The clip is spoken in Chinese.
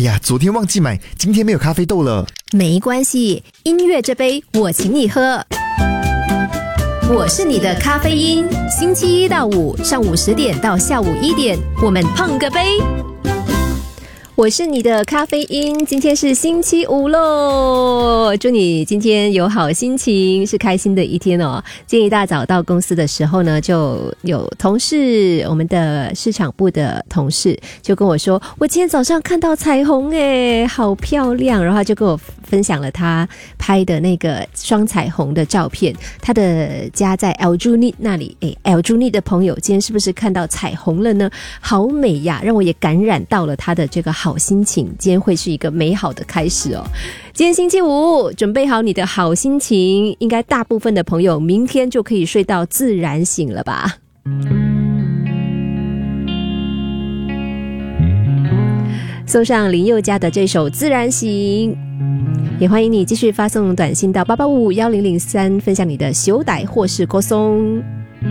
呀，昨天忘记买，今天没有咖啡豆了。 没关系，音乐这杯我请你喝。我是你的咖啡因，星期一到五上午10点到下午1点，我们碰个杯。我是你的咖啡因，今天是星期五咯，祝你今天有好心情，是开心的一天哦。今天一大早到公司的时候呢，就有同事，我们的市场部的同事就跟我说，我今天早上看到彩虹耶，好漂亮，然后他就跟我分享了他拍的那个双彩虹的照片，他的家在 Aljunied 那里。Aljunied 的朋友今天是不是看到彩虹了呢？好美呀，让我也感染到了他的这个好心情，今天会是一个美好的开始哦。今天星期五，准备好你的好心情，应该大部分的朋友明天就可以睡到自然醒了吧。送上林宥嘉的这首《自然醒》，也欢迎你继续发送短信到8851003，分享你的小歹或是歌颂。